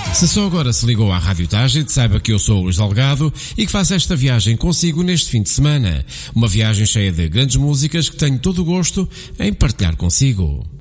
Se só agora se ligou à Rádio Tágit, saiba que eu sou o Luís Delgado e que faço esta viagem consigo neste fim de semana. Uma viagem cheia de grandes músicas que tenho todo o gosto em partilhar consigo.